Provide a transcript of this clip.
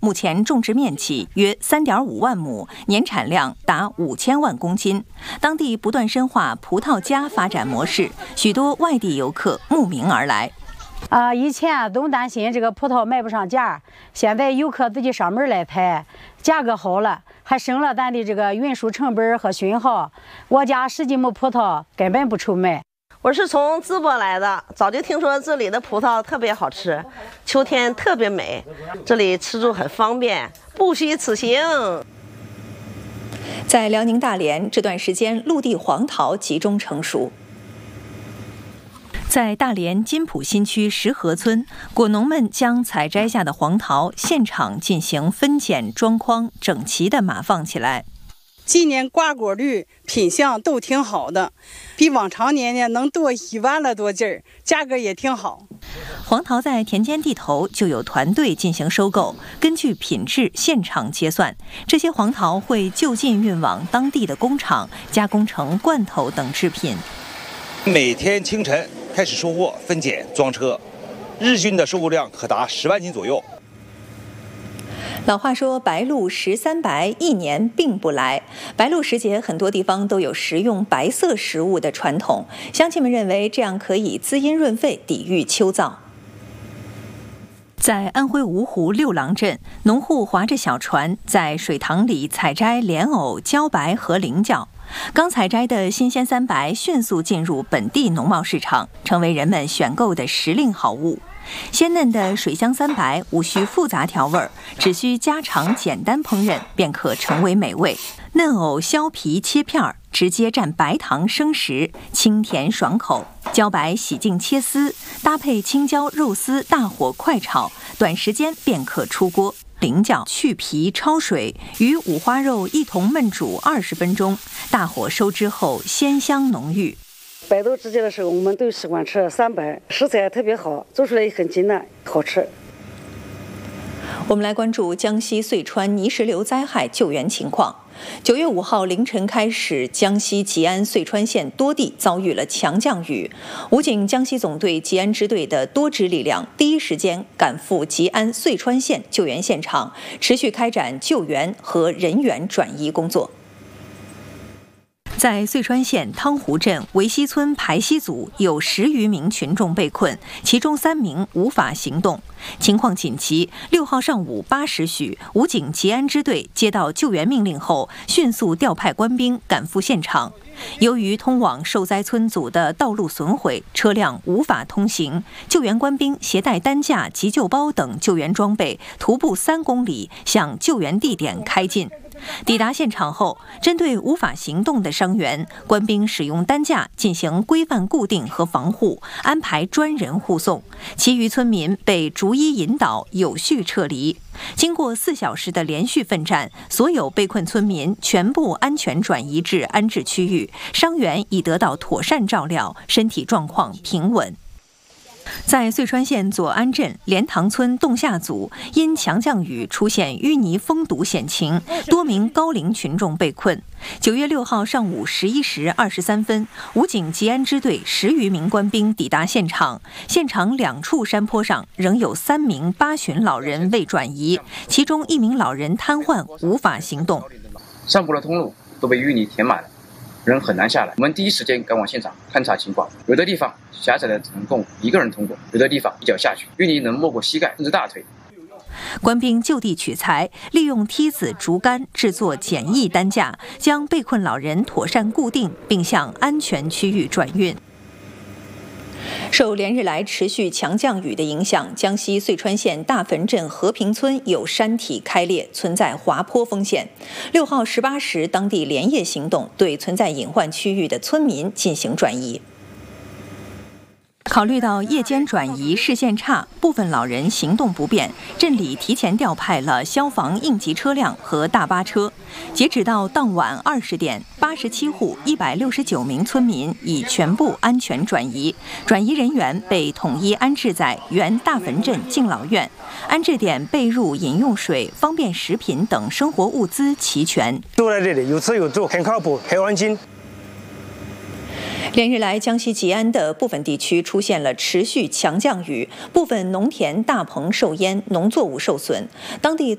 目前种植面积约3.5万亩，年产量达5000万公斤。当地不断深化葡萄加发展模式，许多外地游客慕名而来。 以前总担心这个葡萄卖不上价，现在游客自己上门来采，价格好了，还省了咱的这个运输成本和损耗。我家10几亩葡萄根本不愁卖。 我是从淄博来的，早就听说这里的葡萄特别好吃，秋天特别美，这里吃住很方便，不虚此行。 在辽宁大连这段时间，陆地黄桃集中成熟。在大连金浦新区石河村，果农们将采摘下的黄桃现场进行分拣、装筐，整齐地码放起来。 今年瓜果率、品相都挺好的，比往常年呢能多1万了多斤儿，价格也挺好。 黄桃在田间地头就有团队进行收购，根据品质现场结算。这些黄桃会就近运往当地的工厂，加工成罐头等制品。 每天清晨开始收货、分拣、装车，日均的收购量可达10万斤左右。 老话说白露时3白，一年并不来。白露时节，很多地方都有食用白色食物的传统，乡亲们认为这样可以滋阴润肺，抵御秋燥。在安徽芜湖六郎镇，农户划着小船在水塘里采摘莲藕、茭白和菱角。刚采摘的新鲜3白迅速进入本地农贸市场，成为人们选购的时令好物。鲜嫩的水香3白无需复杂调味，只需家常简单烹饪便可成为美味。嫩藕削皮切片，直接蘸白糖生食，清甜爽口。茭白洗净切丝，搭配青椒肉丝，大火快炒，短时间便可出锅。菱角去皮焯水，与五花肉一同焖煮20分钟，大火收汁后鲜香浓郁。 白露之节的时候，我们都习惯吃3白，食材特别好，做出来也很简单，好吃。 我们来关注江西遂川泥石流灾害救援情况。9月5号凌晨开始，江西吉安遂川县多地遭遇了强降雨。武警江西总队吉安支队的多支力量第一时间赶赴吉安遂川县救援现场，持续开展救援和人员转移工作。在遂川县汤湖镇维西村排溪组有10余名群众被困，其中3名无法行动，情况紧急。6号上午8时许，武警吉安支队接到救援命令后，迅速调派官兵赶赴现场。由于通往受灾村组的道路损毁，车辆无法通行，救援官兵携带担架、急救包等救援装备，徒步3公里向救援地点开进。抵达现场后，针对无法行动的伤员，官兵使用担架进行规范固定和防护，安排专人护送。其余村民被逐一引导，有序撤离。经过4小时的连续奋战，所有被困村民全部安全转移至安置区域，伤员已得到妥善照料，身体状况平稳。在遂川县左安镇莲塘村洞下组，因强降雨出现淤泥封堵险情，多名高龄群众被困。9月6号上午11时23分，武警吉安支队10余名官兵抵达现场，现场2处山坡上仍有3名8旬老人未转移，其中1名老人瘫痪无法行动。 上坡的通路都被淤泥填满了，人很难下来。我们第一时间赶往现场勘察情况，有的地方狭窄的能供1个人通过，有的地方一脚下去，淤泥能没过膝盖甚至大腿。 官兵就地取材，利用梯子、竹竿制作简易担架，将被困老人妥善固定，并向安全区域转运。受连日来持续强降雨的影响，江西遂川县大坟镇和平村有山体开裂，存在滑坡风险。6号18时，当地连夜行动，对存在隐患区域的村民进行转移。考虑到夜间转移视线差，部分老人行动不便，镇里提前调派了消防应急车辆和大巴车。截止到当晚20点，87户169名村民已全部安全转移，转移人员被统一安置在原大坟镇敬老院，安置点被褥、饮用水、方便食品等生活物资齐全。 住在这里有吃有住，很靠谱，很安心。 连日来，江西吉安的部分地区出现了持续强降雨，部分农田大棚受淹，农作物受损。当地